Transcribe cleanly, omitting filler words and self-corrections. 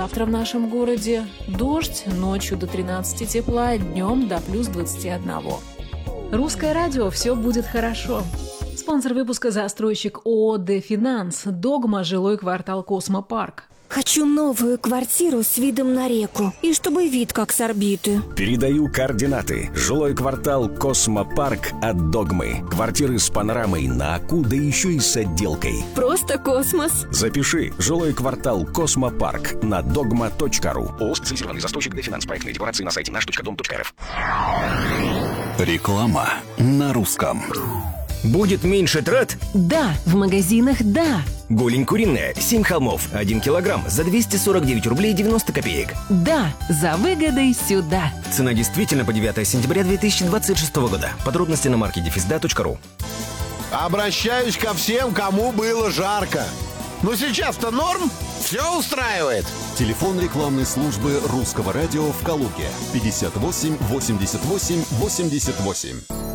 Завтра в нашем городе дождь, ночью до 13 тепла, днем до плюс 21. Русское радио, все будет хорошо. Спонсор выпуска — застройщик ООО «Дефинанс», «Догма», жилой квартал «Космопарк». Хочу новую квартиру с видом на реку и чтобы вид как с орбиты. Передаю координаты. Жилой квартал «Космопарк» от «Догмы». Квартиры с панорамой на Аку, да еще и с отделкой. Просто космос. Запиши. Жилой квартал «Космопарк» на dogma.ru. ООО «Специализированный застройщик «Дефинанс». Проектные декларации на сайте наш.дом.рф. Реклама на русском. Будет меньше трат? Да, в магазинах да. Голень куриная, 7 холмов, 1 килограмм за 249 рублей 90 копеек. Да, за выгодой сюда. Цена действительно по 9 сентября 2026 года. Подробности на market-da.ru. Обращаюсь ко всем, кому было жарко. Ну сейчас-то норм? Все устраивает? Телефон рекламной службы русского радио в Калуге 58 88 88.